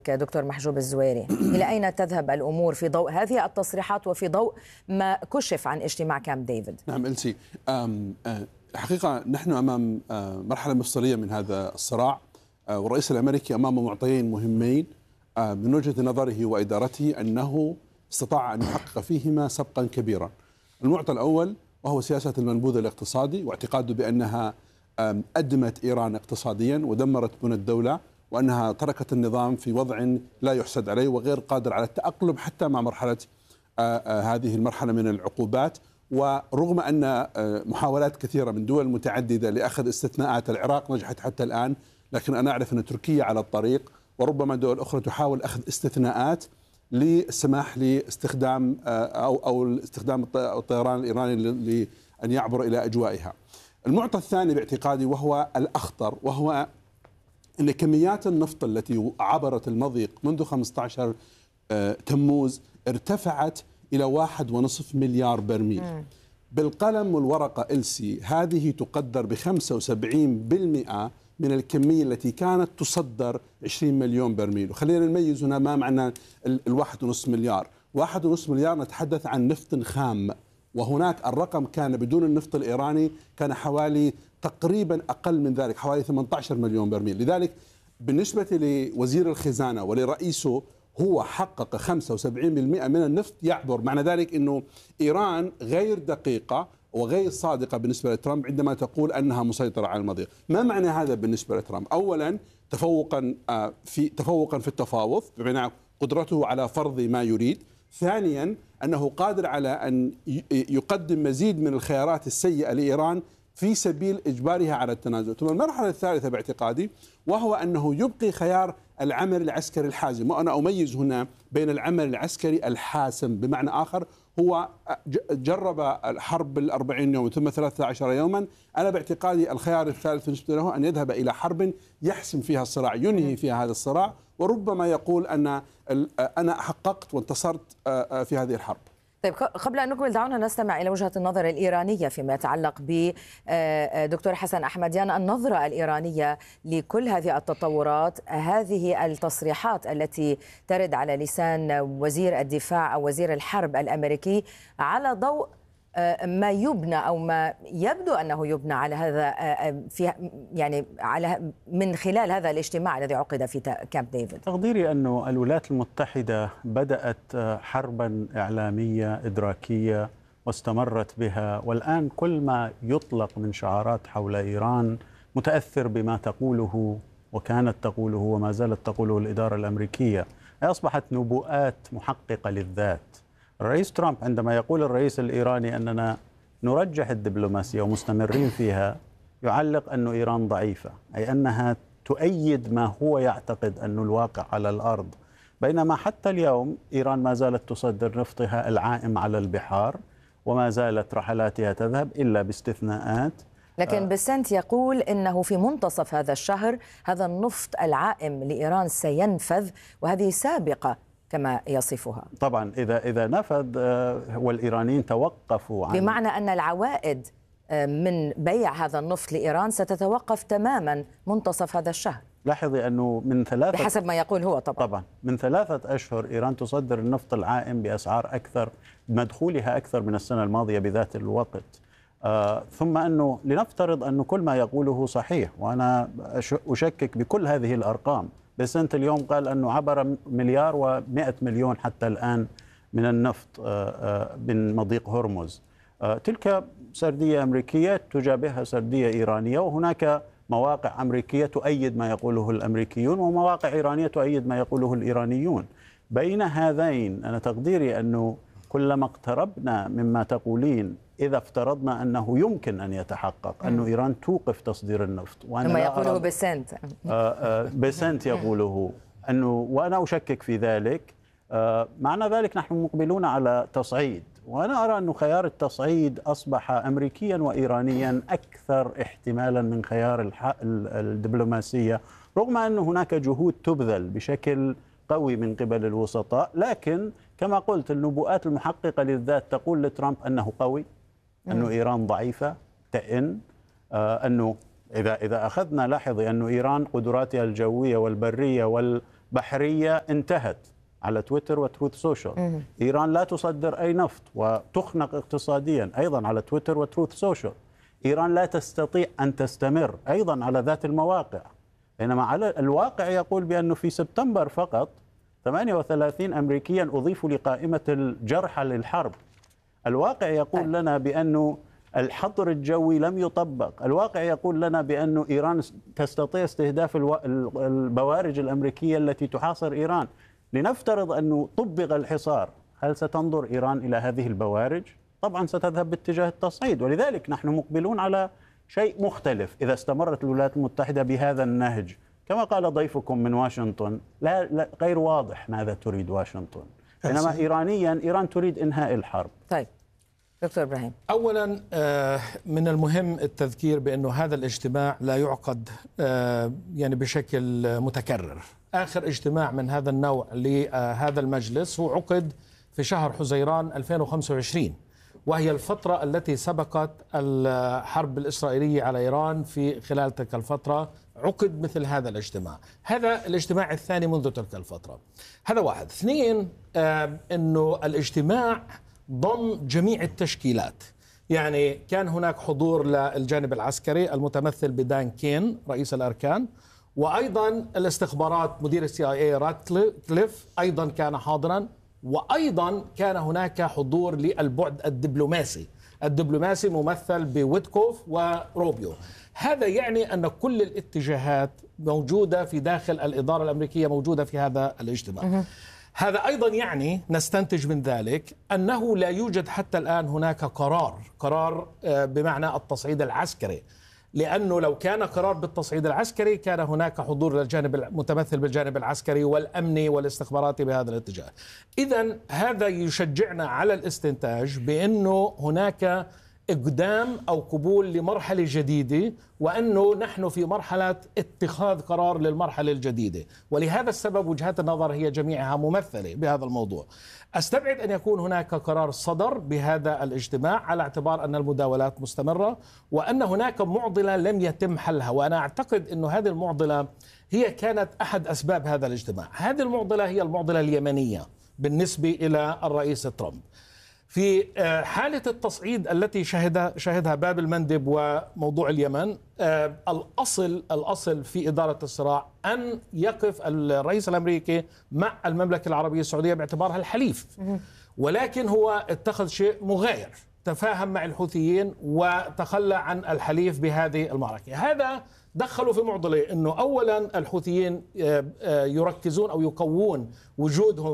دكتور محجوب الزويري، إلى أين تذهب الأمور في ضوء هذه التصريحات وفي ضوء ما كشف عن اجتماع كامب ديفيد؟ نعم إلسي، الحقيقة نحن أمام مرحلة مفصلية من هذا الصراع، والرئيس الأمريكي أمامه معطيين مهمين من وجهة نظره وإدارته أنه استطاع أن يحقق فيهما سبقا كبيرا. المعطى الأول وهو سياسة المنبوذ الاقتصادي، واعتقاده بأنها أدمت إيران اقتصاديا ودمرت بنى الدولة، وأنها تركت النظام في وضع لا يحسد عليه وغير قادر على التأقلم حتى مع مرحلة هذه المرحلة من العقوبات. ورغم أن محاولات كثيرة من دول متعددة لأخذ استثناءات، العراق نجحت حتى الآن، لكن أنا أعرف أن تركيا على الطريق، وربما دول أخرى تحاول أخذ استثناءات للسماح لاستخدام أو استخدام الطيران الإيراني لأن يعبر إلى أجوائها. المعطى الثاني باعتقادي وهو الأخطر، وهو أن كميات النفط التي عبرت المضيق منذ 15 تموز ارتفعت إلى 1.5 مليار برميل. بالقلم والورقة إلسي هذه تقدر ب75% من الكمية التي كانت تصدر 20 مليون برميل. وخلينا نميز هنا ما معنى 1.5 مليار. 1.5 مليار نتحدث عن نفط خام، وهناك الرقم كان بدون النفط الإيراني كان حوالي تقريبا أقل من ذلك، حوالي 18 مليون برميل. لذلك بالنسبة لوزير الخزانة ولرئيسه هو حقق 75% من النفط يعبر. معنى ذلك أنه إيران غير دقيقة وغير صادقة بالنسبة لترامب عندما تقول أنها مسيطرة على المضيق. ما معنى هذا بالنسبة لترامب؟ أولا تفوقا في التفاوض بمعنى قدرته على فرض ما يريد. ثانيا أنه قادر على أن يقدم مزيد من الخيارات السيئة لإيران في سبيل إجبارها على التنازل. ثم المرحلة الثالثة باعتقادي وهو أنه يبقي خيار العمل العسكري الحازم، وأنا أميز هنا بين العمل العسكري الحاسم، بمعنى آخر هو جرب الحرب 40 يوم ثم 13 يوما. أنا باعتقادي الخيار الثالث بالنسبة له أن يذهب إلى حرب يحسم فيها الصراع، ينهي فيها هذا الصراع، وربما يقول أنا حققت وانتصرت في هذه الحرب. طيب، قبل أن نكمل دعونا نستمع إلى وجهة النظر الإيرانية فيما يتعلق بدكتور حسن أحمديان، النظرة الإيرانية لكل هذه التطورات، هذه التصريحات التي ترد على لسان وزير الدفاع أو وزير الحرب الأمريكي على ضوء ما يبنى أو ما يبدو أنه يبنى على هذا في يعني على من خلال هذا الاجتماع الذي عقد في كامب ديفيد. تقديري أنه الولايات المتحدة بدأت حربا إعلامية إدراكية واستمرت بها، والآن كل ما يطلق من شعارات حول إيران متأثر بما تقوله وكانت تقوله وما زالت تقوله الإدارة الأمريكية. أصبحت نبوءات محققة للذات. الرئيس ترامب عندما يقول الرئيس الإيراني أننا نرجح الدبلوماسية ومستمرين فيها، يعلق أن إيران ضعيفة، أي أنها تؤيد ما هو يعتقد أن الواقع على الأرض. بينما حتى اليوم إيران ما زالت تصدر نفطها العائم على البحار، وما زالت رحلاتها تذهب إلا باستثناءات. لكن بسنت يقول إنه في منتصف هذا الشهر هذا النفط العائم لإيران سينفذ، وهذه سابقة كما يصفها. طبعا إذا نفذ والإيرانيين توقفوا عن، بمعنى أن العوائد من بيع هذا النفط لإيران ستتوقف تماما منتصف هذا الشهر. لاحظي أنه بحسب ما يقول هو طبعا من 3 أشهر إيران تصدر النفط العائم بأسعار أكثر، مدخولها أكثر من السنة الماضية بذات الوقت. ثم أنه لنفترض أنه كل ما يقوله صحيح، وأنا أشكك بكل هذه الأرقام. بسنت اليوم قال أنه عبر 1.1 مليار حتى الآن من النفط من مضيق هرمز. تلك سردية أمريكية تجابهها سردية إيرانية، وهناك مواقع أمريكية تؤيد ما يقوله الأمريكيون ومواقع إيرانية تؤيد ما يقوله الإيرانيون. بين هذين أنا تقديري أنه كلما اقتربنا مما تقولين، إذا افترضنا أنه يمكن أن يتحقق أن إيران توقف تصدير النفط، وأنا يقوله بسنت بسنت يقوله أنه، وأنا أشكك في ذلك. معنى ذلك نحن مقبلون على تصعيد، وأنا أرى أن خيار التصعيد أصبح أمريكيا وإيرانيا أكثر احتمالا من خيار الدبلوماسية، رغم أن هناك جهود تبذل بشكل قوي من قبل الوسطاء. لكن كما قلت النبوءات المحققة للذات تقول لترامب أنه قوي، أنه إيران ضعيفة تئن، أنه إذا أخذنا لاحظي أن إيران قدراتها الجوية والبرية بحرية انتهت على تويتر وتروث سوشيال. إيران لا تصدر أي نفط وتخنق اقتصاديا أيضا على تويتر وتروث سوشيال. إيران لا تستطيع أن تستمر أيضا على ذات المواقع، بينما على الواقع يقول بأنه في سبتمبر فقط 38 أمريكيا أضيفوا لقائمة الجرحى للحرب. الواقع يقول لنا بأنه الحظر الجوي لم يطبق. الواقع يقول لنا بأنه إيران تستطيع استهداف البوارج الأمريكية التي تحاصر إيران. لنفترض أنه طبق الحصار، هل ستنظر إيران إلى هذه البوارج؟ طبعا ستذهب باتجاه التصعيد، ولذلك نحن مقبلون على شيء مختلف إذا استمرت الولايات المتحدة بهذا النهج. كما قال ضيفكم من واشنطن، لا غير واضح ماذا تريد واشنطن، بينما إيرانيا إيران تريد إنهاء الحرب. طيب دكتور إبراهيم. أولا من المهم التذكير بأنه هذا الاجتماع لا يعقد يعني بشكل متكرر. آخر اجتماع من هذا النوع لهذا المجلس هو عقد في شهر حزيران 2025، وهي الفترة التي سبقت الحرب الإسرائيلية على إيران. في خلال تلك الفترة عقد مثل هذا الاجتماع. هذا الاجتماع الثاني منذ تلك الفترة. هذا واحد. اثنين، أنه الاجتماع ضم جميع التشكيلات، يعني كان هناك حضور للجانب العسكري المتمثل بدان كين رئيس الأركان، وأيضا الاستخبارات مدير CIA راتكليف أيضا كان حاضرا، وأيضا كان هناك حضور للبعد الدبلوماسي ممثل بويتكوف وروبيو. هذا يعني أن كل الاتجاهات موجودة في داخل الإدارة الأمريكية موجودة في هذا الاجتماع. هذا أيضا يعني نستنتج من ذلك أنه لا يوجد حتى الآن هناك قرار بمعنى التصعيد العسكري، لأنه لو كان قرار بالتصعيد العسكري كان هناك حضور للجانب المتمثل بالجانب العسكري والأمني والاستخباراتي بهذا الاتجاه. إذن هذا يشجعنا على الاستنتاج بأنه هناك إقدام أو قبول لمرحلة جديدة، وأنه نحن في مرحلة اتخاذ قرار للمرحلة الجديدة، ولهذا السبب وجهات النظر هي جميعها ممثلة بهذا الموضوع. أستبعد أن يكون هناك قرار صدر بهذا الاجتماع على اعتبار أن المداولات مستمرة وأن هناك معضلة لم يتم حلها، وأنا أعتقد أن هذه المعضلة هي كانت أحد أسباب هذا الاجتماع. هذه المعضلة هي المعضلة اليمنية بالنسبة إلى الرئيس ترامب. في حالة التصعيد التي شهدها باب المندب وموضوع اليمن، الأصل في إدارة الصراع أن يقف الرئيس الأمريكي مع المملكة العربية السعودية باعتبارها الحليف، ولكن هو اتخذ شيء مغاير، تفاهم مع الحوثيين وتخلى عن الحليف بهذه المعركة. هذا دخلوا في معضلة أنه أولا الحوثيين يركزون أو يقوون وجودهم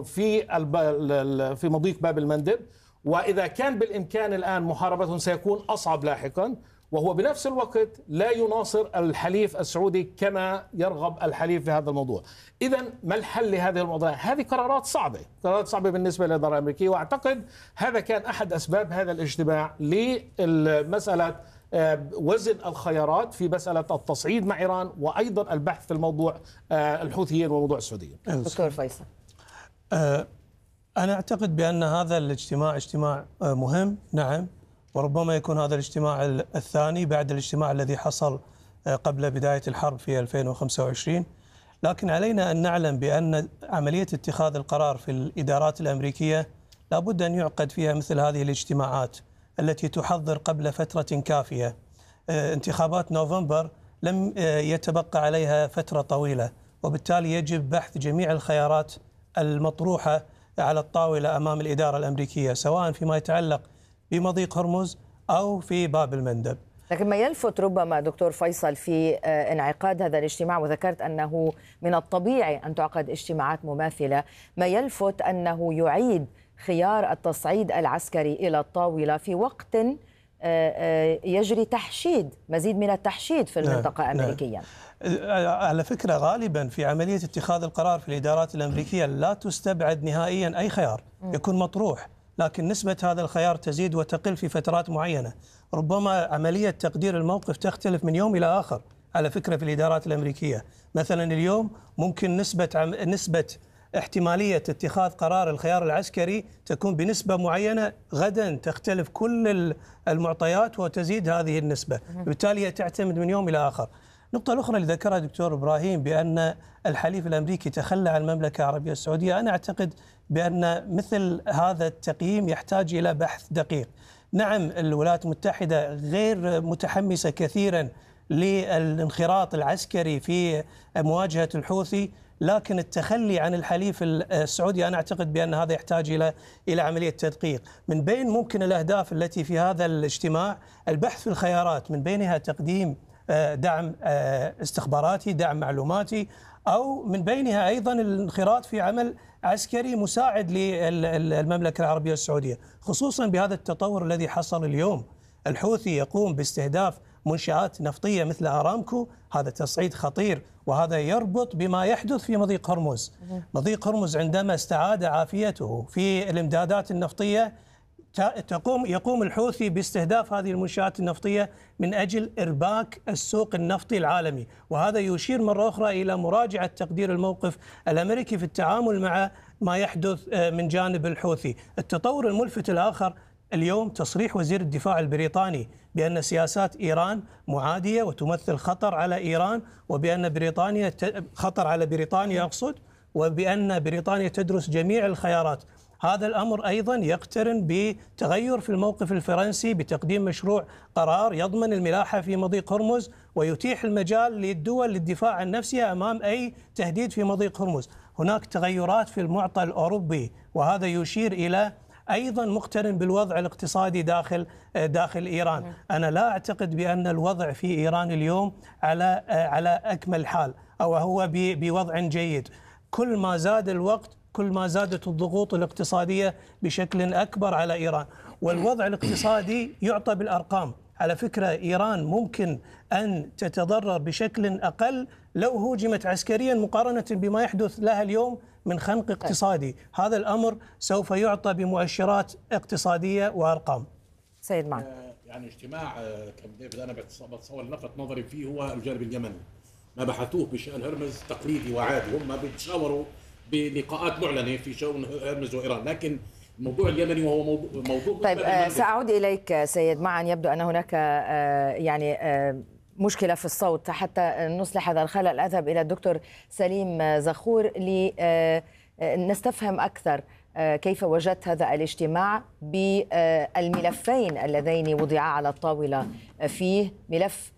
في مضيق باب المندب، وإذا كان بالإمكان الآن محاربتهم سيكون أصعب لاحقا، وهو بنفس الوقت لا يناصر الحليف السعودي كما يرغب الحليف في هذا الموضوع. إذن ما الحل لهذه المعضلة؟ هذه قرارات صعبة بالنسبة للإدارة الأمريكية، وأعتقد هذا كان أحد أسباب هذا الاجتماع لمسألة وزن الخيارات في مسألة التصعيد مع إيران، وأيضا البحث في الموضوع الحوثيين وموضوع السعودية. دكتور فيصل. أنا أعتقد بأن هذا الاجتماع اجتماع مهم، نعم، وربما يكون هذا الاجتماع الثاني بعد الاجتماع الذي حصل قبل بداية الحرب في 2025. لكن علينا أن نعلم بأن عملية اتخاذ القرار في الإدارات الأمريكية لابد أن يعقد فيها مثل هذه الاجتماعات التي تحضر قبل فترة كافية. انتخابات نوفمبر لم يتبقى عليها فترة طويلة، وبالتالي يجب بحث جميع الخيارات المطروحة على الطاولة أمام الإدارة الأمريكية، سواء فيما يتعلق بمضيق هرمز أو في باب المندب. لكن ما يلفت ربما دكتور فيصل في انعقاد هذا الاجتماع، وذكرت أنه من الطبيعي أن تعقد اجتماعات مماثلة، ما يلفت أنه يعيد خيار التصعيد العسكري إلى الطاولة في وقت يجري تحشيد، مزيد من التحشيد في المنطقة أمريكيا. على فكرة غالبا في عملية اتخاذ القرار في الإدارات الأمريكية لا تستبعد نهائيا أي خيار يكون مطروح، لكن نسبة هذا الخيار تزيد وتقل في فترات معينة. ربما عملية تقدير الموقف تختلف من يوم إلى آخر على فكرة في الإدارات الأمريكية. مثلا اليوم ممكن نسبة احتمالية اتخاذ قرار الخيار العسكري تكون بنسبة معينة، غدا تختلف كل المعطيات وتزيد هذه النسبة، بالتالي تعتمد من يوم إلى آخر. النقطة الأخرى اللي ذكرها دكتور إبراهيم بأن الحليف الأمريكي تخلى عن المملكة العربية السعودية، أنا أعتقد بأن مثل هذا التقييم يحتاج إلى بحث دقيق. نعم الولايات المتحدة غير متحمسة كثيرا للانخراط العسكري في مواجهة الحوثي، لكن التخلي عن الحليف السعودي أنا أعتقد بأن هذا يحتاج إلى عملية تدقيق. من بين ممكن الأهداف التي في هذا الاجتماع البحث في الخيارات، من بينها تقديم دعم استخباراتي، دعم معلوماتي، أو من بينها أيضا الانخراط في عمل عسكري مساعد للمملكة العربية السعودية، خصوصا بهذا التطور الذي حصل اليوم. الحوثي يقوم باستهداف منشآت نفطية مثل أرامكو، هذا تصعيد خطير، وهذا يربط بما يحدث في مضيق هرمز. مضيق هرمز عندما استعاد عافيته في الإمدادات النفطية يقوم الحوثي باستهداف هذه المنشآت النفطية من أجل إرباك السوق النفطي العالمي، وهذا يشير مرة أخرى إلى مراجعة تقدير الموقف الأمريكي في التعامل مع ما يحدث من جانب الحوثي. التطور الملفت الآخر اليوم تصريح وزير الدفاع البريطاني بأن سياسات إيران معادية وتمثل خطر على إيران، وبأن بريطانيا خطر على بريطانيا أقصد، وبأن بريطانيا تدرس جميع الخيارات. هذا الأمر أيضا يقترن بتغير في الموقف الفرنسي بتقديم مشروع قرار يضمن الملاحة في مضيق هرمز ويتيح المجال للدول للدفاع عن نفسها أمام أي تهديد في مضيق هرمز. هناك تغيرات في المعطى الأوروبي، وهذا يشير إلى أيضا مقترن بالوضع الاقتصادي داخل إيران. أنا لا أعتقد بأن الوضع في إيران اليوم على أكمل حال أو هو بوضع جيد. كل ما زاد الوقت كل ما زادت الضغوط الاقتصادية بشكل أكبر على إيران، والوضع الاقتصادي يعطى بالأرقام. على فكرة إيران ممكن أن تتضرر بشكل أقل لو هوجمت عسكريا مقارنة بما يحدث لها اليوم من خنق اقتصادي. هذا الأمر سوف يعطى بمؤشرات اقتصادية وأرقام. سيد معن، يعني اجتماع كامب ديفيد أنا بتصور لفت نظري فيه هو الجانب اليمني. ما بحثوه بشأن هرمز تقليدي وعادي، هم بيتشاوروا بلقاءات معلنة في شؤون هرمز وإيران، لكن الموضوع اليمني وهو موضوع طيب سأعود إليك سيد معن. يبدو أن هناك يعني مشكلة في الصوت. حتى نصلح هذا الخلل أذهب إلى الدكتور سليم زخور لنستفهم أكثر كيف وجدت هذا الاجتماع بالملفين اللذين وضعا على الطاولة، فيه ملف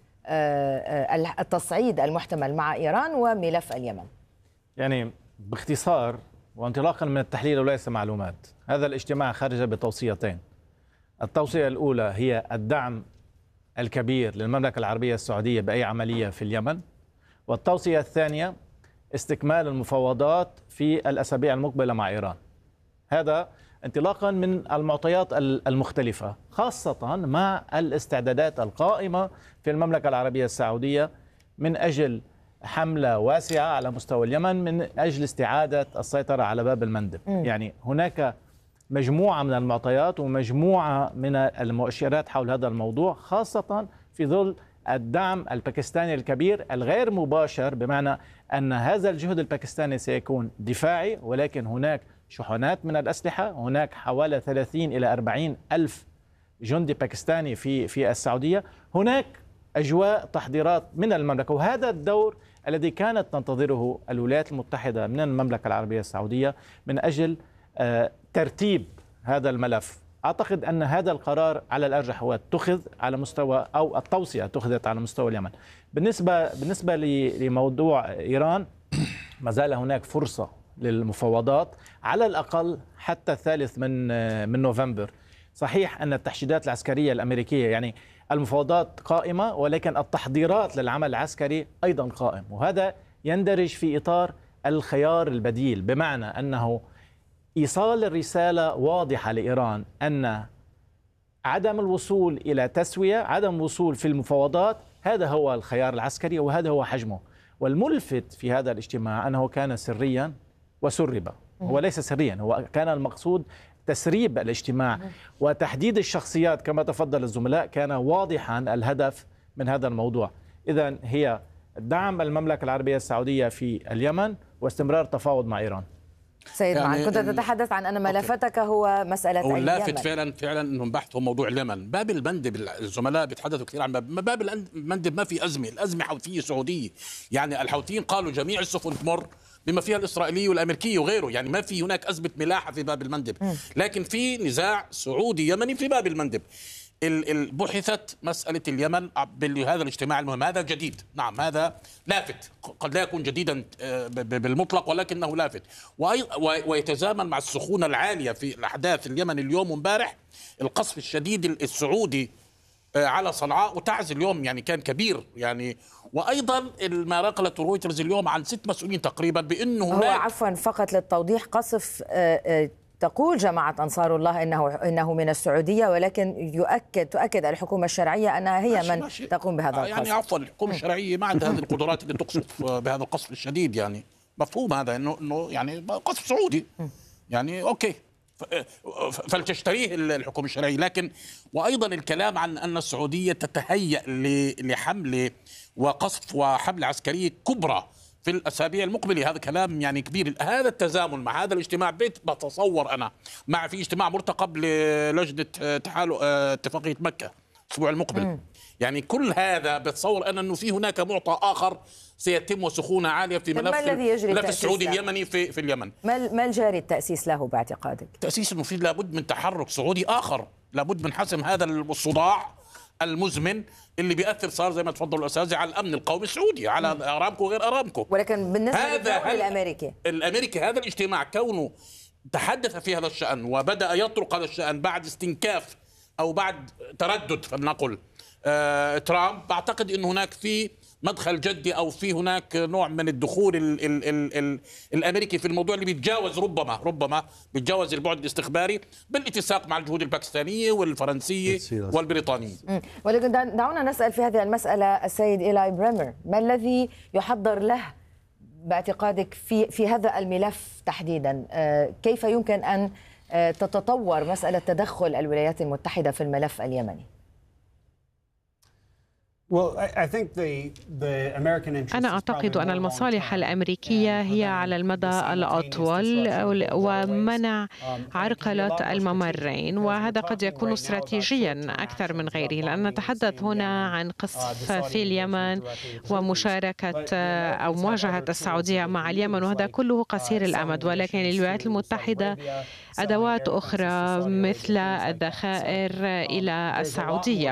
التصعيد المحتمل مع إيران وملف اليمن. يعني باختصار وانطلاقا من التحليل وليس معلومات، هذا الاجتماع خرج بتوصيتين. التوصية الأولى هي الدعم الكبير للمملكة العربية السعودية بأي عملية في اليمن، والتوصية الثانية استكمال المفاوضات في الأسابيع المقبلة مع إيران. هذا انطلاقا من المعطيات المختلفة، خاصة مع الاستعدادات القائمة في المملكة العربية السعودية من أجل حملة واسعة على مستوى اليمن من أجل استعادة السيطرة على باب المندب. يعني هناك مجموعة من المعطيات ومجموعة من المؤشرات حول هذا الموضوع، خاصة في ظل الدعم الباكستاني الكبير الغير مباشر، بمعنى أن هذا الجهد الباكستاني سيكون دفاعي، ولكن هناك شحنات من الأسلحة. هناك حوالي 30 إلى 40 ألف جندي باكستاني في السعودية. هناك أجواء تحضيرات من المملكة، وهذا الدور الذي كانت تنتظره الولايات المتحدة من المملكة العربية السعودية من أجل ترتيب هذا الملف. أعتقد أن هذا القرار على الأرجح هو اتخذ على مستوى، أو التوصية اتخذت على مستوى اليمن. بالنسبة لموضوع إيران، ما زال هناك فرصة للمفاوضات على الأقل حتى 3 من نوفمبر. صحيح أن التحشيدات العسكرية الأمريكية، يعني المفاوضات قائمة، ولكن التحضيرات للعمل العسكري أيضا قائم، وهذا يندرج في إطار الخيار البديل، بمعنى أنه إيصال الرسالة واضحة لإيران أن عدم الوصول إلى تسوية، عدم الوصول في المفاوضات، هذا هو الخيار العسكري وهذا هو حجمه. والملفت في هذا الاجتماع أنه كان سريا وسرب. هو ليس سريا، هو كان المقصود تسريب الاجتماع وتحديد الشخصيات كما تفضل الزملاء. كان واضحا الهدف من هذا الموضوع. إذن هي دعم المملكة العربية السعودية في اليمن واستمرار تفاوض مع إيران. سيد معن، كنت تتحدث عن أن ملفتك هو مسألة اليمن. واللافت فعلا انهم بحثوا موضوع اليمن. باب المندب، الزملاء بيتحدثوا كثير عن باب المندب، ما في أزمة، الأزمة حوثية سعودية. يعني الحوثيين قالوا جميع السفن تمر بما فيها الإسرائيلية والأمريكية وغيره، يعني ما في هناك أزمة ملاحة في باب المندب، لكن في نزاع سعودي يمني في باب المندب. بحثت مسألة اليمن بهذا الاجتماع المهم. هذا جديد، نعم، هذا لافت، قد لا يكون جديدا بالمطلق ولكنه لافت، ويتزامن مع السخونة العالية في الأحداث اليمن اليوم وامبارح. القصف الشديد السعودي على صنعاء وتعز اليوم يعني كان كبير يعني. وأيضا ما نقلته رويترز اليوم عن 6 مسؤولين تقريبا بأنه هو عفوا فقط للتوضيح، قصف تقول جماعة أنصار الله إنه من السعودية، ولكن تؤكد الحكومة الشرعية أنها هي من تقوم بهذا القصف. يعني عفوا الحكومة الشرعية ما عندها هذه القدرات اللي تقصف بهذا القصف الشديد، يعني مفهوم هذا إنه يعني قصف سعودي يعني أوكي فلتشتريه الحكومة الشرعية. لكن وأيضا الكلام عن أن السعودية تتهيأ لحملة وقصف وحملة عسكرية كبرى في الأسابيع المقبلة، هذا كلام يعني كبير. هذا التزامن مع هذا الاجتماع بتصور أنا مع في اجتماع مرتقب للجنة تحالف اتفاقية مكة الأسبوع المقبل. يعني كل هذا بتصور أنه في هناك معطى آخر سيتم وسخونة عالية في ملف السعودي اليمني في اليمن. ما الجاري التأسيس له باعتقادك؟ تأسيس إنه في لابد من تحرك سعودي آخر، لابد من حسم هذا الصداع المزمن اللي بيأثر صار زي ما تفضلوا الأساتذة على الأمن القومي السعودي، على أرامكو وغير أرامكو. ولكن بالنسبة الأمريكي هذا الاجتماع كونه تحدث في هذا الشأن وبدأ يطرق هذا الشأن بعد استنكاف أو بعد تردد فلنقل ترامب، بعتقد أن هناك في مدخل جدي أو في هناك نوع من الدخول الأمريكي في الموضوع اللي بيتجاوز ربما بيتجاوز البعد الاستخباري بالاتساق مع الجهود الباكستانية والفرنسية والبريطانية. ولكن دعونا نسأل في هذه المسألة السيد إيلاي بريمر، ما الذي يحضر له باعتقادك في هذا الملف تحديدا؟ كيف يمكن أن تتطور مسألة تدخل الولايات المتحدة في الملف اليمني؟ أنا أعتقد أن المصالح الأمريكية هي على المدى الأطول ومنع عرقلة الممرين، وهذا قد يكون استراتيجيا أكثر من غيره، لأن نتحدث هنا عن قصف في اليمن ومشاركة أو مواجهة السعودية مع اليمن، وهذا كله قصير الأمد. ولكن للولايات المتحدة أدوات أخرى مثل الذخائر إلى السعودية.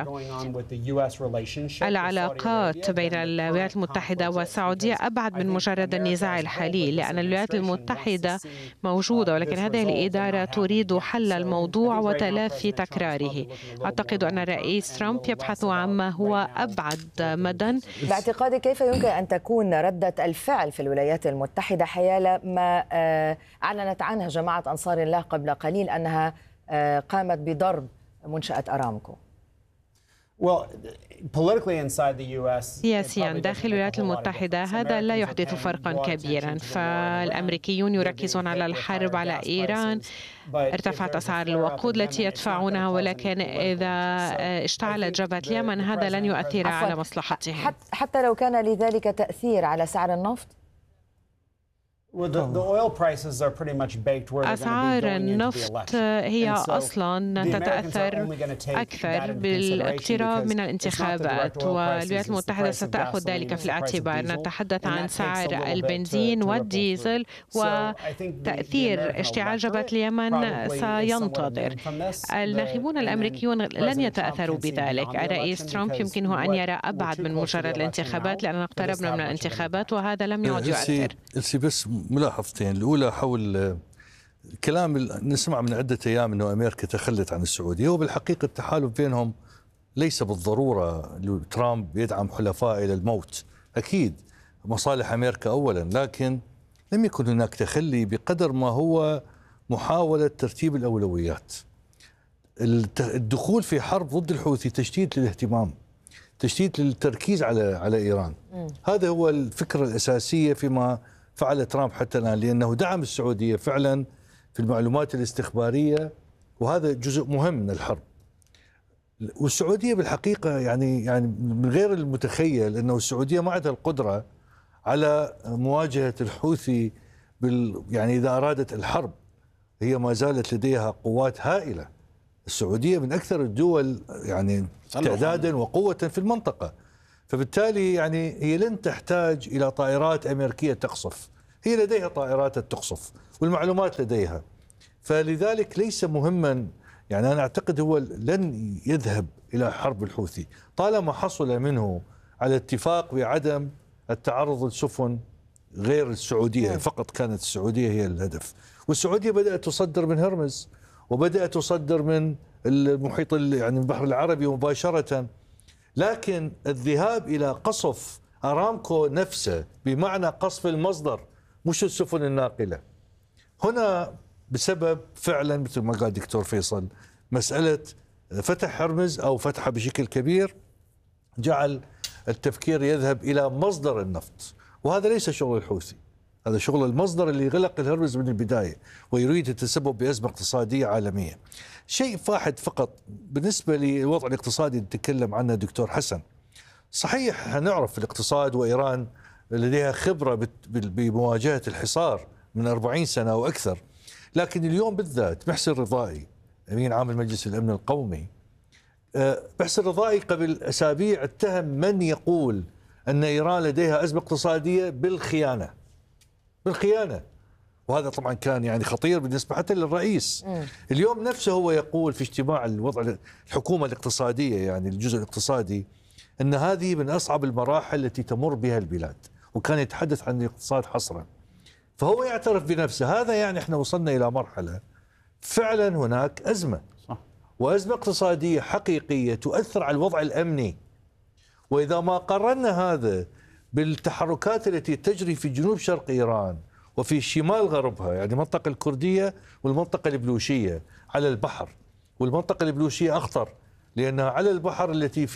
العلاقات بين الولايات المتحدة والسعودية أبعد من مجرد النزاع الحالي، لأن الولايات المتحدة موجودة، ولكن هذه الإدارة تريد حل الموضوع وتلافي تكراره. أعتقد أن الرئيس ترامب يبحث عما هو أبعد مدى. باعتقادك كيف يمكن أن تكون ردة الفعل في الولايات المتحدة حيال ما أعلنت عنها جماعة أنصار الله قبل قليل أنها قامت بضرب منشأة أرامكو؟ سياسيا داخل الولايات المتحدة هذا لا يحدث فرقا كبيرا، فالأمريكيون يركزون على الحرب على إيران، ارتفعت أسعار الوقود التي يدفعونها، ولكن إذا اشتعلت جبهة اليمن هذا لن يؤثر على مصلحتهم. حتى لو كان لذلك تأثير على سعر النفط؟ أسعار النفط هي أصلا تتأثر أكثر بالاقتراب من الانتخابات، والولايات المتحدة ستأخذ ذلك في الاعتبار. نتحدث عن سعر البنزين والديزل، وتأثير اشتعال جبهة اليمن سينتظر. الناخبون الأمريكيون لن يتأثروا بذلك. الرئيس ترامب يمكنه أن يرى أبعد من مجرد الانتخابات، لأننا اقتربنا من الانتخابات وهذا لم يعد يؤثر. بس ملاحظتين، الأولى حول كلام نسمع من عدة أيام أنه أمريكا تخلت عن السعودية، وبالحقيقة التحالف بينهم ليس بالضرورة ترامب يدعم حلفاء إلى الموت. أكيد مصالح أمريكا أولا، لكن لم يكن هناك تخلي بقدر ما هو محاولة ترتيب الأولويات. الدخول في حرب ضد الحوثي تشتيت للاهتمام، تشتيت للتركيز على إيران. هذا هو الفكرة الأساسية فيما فعل ترامب حتى الآن، لأنه دعم السعودية فعلا في المعلومات الاستخبارية، وهذا جزء مهم من الحرب. والسعودية بالحقيقة يعني من غير المتخيل أنه السعودية ما عندها القدرة على مواجهة الحوثي يعني إذا أرادت الحرب هي ما زالت لديها قوات هائلة. السعودية من أكثر الدول يعني تعدادا وقوة في المنطقة، فبالتالي يعني هي لن تحتاج إلى طائرات أمريكية تقصف، هي لديها طائرات تقصف والمعلومات لديها. فلذلك ليس مهما، يعني أنا أعتقد هو لن يذهب إلى حرب الحوثي طالما حصل منه على اتفاق بعدم التعرض للسفن غير السعودية. فقط كانت السعودية هي الهدف، والسعودية بدأت تصدر من هرمز وبدأت تصدر من المحيط يعني البحر العربي مباشرة. لكن الذهاب إلى قصف أرامكو نفسه بمعنى قصف المصدر مش السفن الناقلة، هنا بسبب فعلا مثل ما قال دكتور فيصل مسألة فتح هرمز أو فتحه بشكل كبير جعل التفكير يذهب إلى مصدر النفط، وهذا ليس شغل الحوثي، هذا شغل المصدر اللي غلق الهرمز من البداية ويريد التسبب بأزمة اقتصادية عالمية. شيء واحد فقط بالنسبة للوضع الاقتصادي اللي تكلم عنه دكتور حسن، صحيح هنعرف الاقتصاد وإيران لديها خبرة بمواجهة الحصار من 40 سنة أو أكثر، لكن اليوم بالذات محسن رضائي أمين عام مجلس الأمن القومي، محسن رضائي قبل أسابيع اتهم من يقول أن إيران لديها أزمة اقتصادية بالخيانة، وهذا طبعا كان يعني خطير بالنسبة حتى للرئيس. اليوم نفسه هو يقول في اجتماع الوضع الحكومة الاقتصادية يعني الجزء الاقتصادي أن هذه من أصعب المراحل التي تمر بها البلاد، وكان يتحدث عن الاقتصاد حصرا، فهو يعترف بنفسه. هذا يعني احنا وصلنا إلى مرحلة فعلا هناك أزمة، وأزمة اقتصادية حقيقية تؤثر على الوضع الأمني. وإذا ما قررنا هذا بالتحركات التي تجري في جنوب شرق إيران وفي شمال غربها، يعني المنطقة الكردية والمنطقة البلوشية على البحر، والمنطقة البلوشية أخطر لأنها على البحر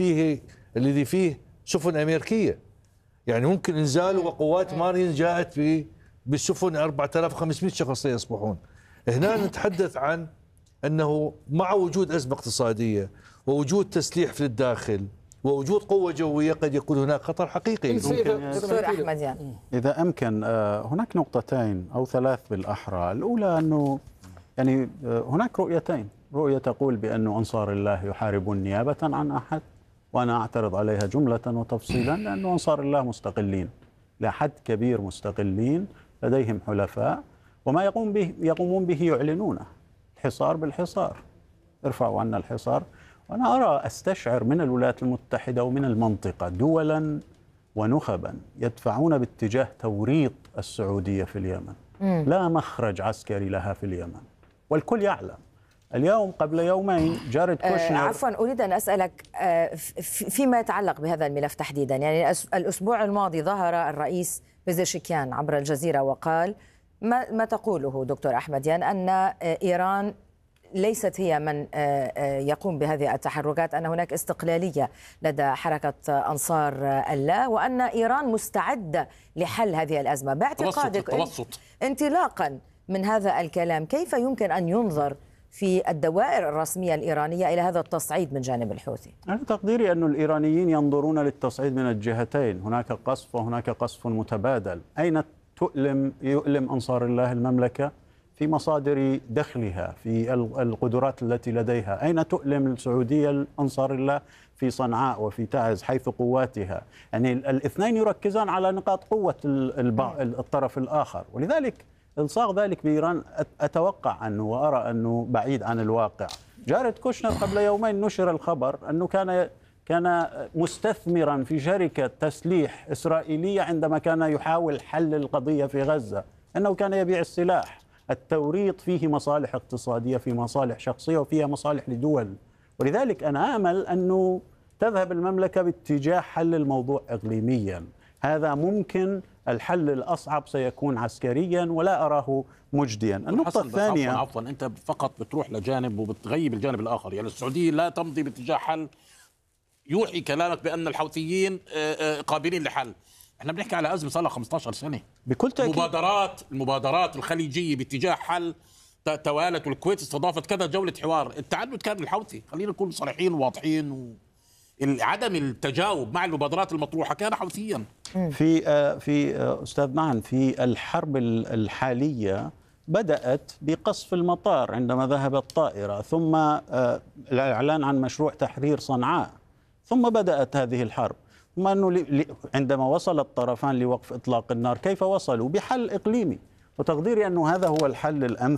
الذي فيه سفن أمريكية، يعني ممكن إنزال وقوات مارين جاءت بالسفن 4500 شخص يصبحون. هنا نتحدث عن أنه مع وجود أزمة اقتصادية ووجود تسليح في الداخل ووجود قوة جوية قد يكون هناك خطر حقيقي. دكتور أحمد إذا أمكن هناك نقطتين أو ثلاث بالأحرى. الأولى أنه يعني هناك رؤيتين، رؤية تقول بأن أنصار الله يحاربون نيابة عن أحد، وأنا أعترض عليها جملة وتفصيلا، لأن أنصار الله مستقلين لحد كبير، مستقلين لديهم حلفاء، وما يقومون به يعلنونه. الحصار بالحصار، ارفعوا عنا الحصار. وأنا أرى أستشعر من الولايات المتحدة ومن المنطقة دولا ونخبا يدفعون باتجاه توريط السعودية في اليمن. لا مخرج عسكري لها في اليمن، والكل يعلم. اليوم قبل يومين جارد كوشنر عفوا أريد أن أسألك فيما يتعلق بهذا الملف تحديدا. يعني الأسبوع الماضي ظهر الرئيس بزيشكيان عبر الجزيرة وقال ما تقوله دكتور أحمديان، أن إيران ليست هي من يقوم بهذه التحركات، أن هناك استقلالية لدى حركة أنصار الله، وأن إيران مستعدة لحل هذه الأزمة. باعتقادك انطلاقا من هذا الكلام كيف يمكن أن ينظر في الدوائر الرسمية الإيرانية إلى هذا التصعيد من جانب الحوثي؟ أنا تقديري أن الإيرانيين ينظرون للتصعيد من الجهتين، هناك قصف وهناك قصف متبادل. أين يؤلم أنصار الله المملكة؟ في مصادر دخلها، في القدرات التي لديها. أين تؤلم السعودية أنصار الله؟ في صنعاء وفي تعز حيث قواتها. يعني الاثنين يركزان على نقاط قوة الطرف الآخر، ولذلك إلصاق ذلك بإيران أتوقع أنه وأرى أنه بعيد عن الواقع. جارد كوشنر قبل يومين نشر الخبر أنه كان مستثمرا في شركة تسليح إسرائيلية عندما كان يحاول حل القضية في غزة، أنه كان يبيع السلاح. التوريط فيه مصالح اقتصادية، فيه مصالح شخصية، وفيها مصالح لدول. ولذلك أنا آمل أنه تذهب المملكة باتجاه حل الموضوع إقليميا. هذا ممكن، الحل الأصعب سيكون عسكريا ولا أراه مجديا. النقطة الثانية عفوا أنت فقط بتروح لجانب وبتغيب الجانب الآخر. يعني السعودية لا تمضي باتجاه حل، يوحي كلامك بأن الحوثيين قابلين لحل. احنا بنحكي على أزمة صار لها 15 سنة بكل تأكيد. المبادرات الخليجية باتجاه حل توالت، والكويت استضافت كذا جولة حوار. التعدد كان الحوثي، خلينا نكون صريحين وواضحين عدم التجاوب مع المبادرات المطروحة كان حوثيا. في أستاذ معن، في الحرب الحالية بدأت بقصف المطار عندما ذهبت طائرة، ثم الإعلان عن مشروع تحرير صنعاء، ثم بدأت هذه الحرب. ثم أنه عندما وصل الطرفان لوقف إطلاق النار كيف وصلوا؟ بحل إقليمي، وتقديري أنه هذا هو الحل الأمثل.